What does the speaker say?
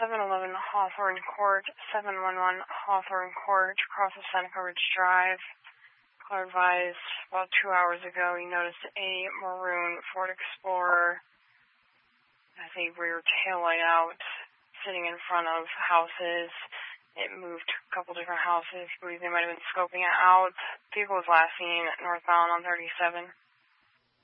711 Hawthorne Court, 711 Hawthorne Court, across of Seneca Ridge Drive. Caller advised about 2 hours ago he noticed a maroon Ford Explorer has a rear taillight out, sitting in front of houses. It moved to a couple different houses. He believes they might have been scoping it out. Vehicle was last seen northbound on 37.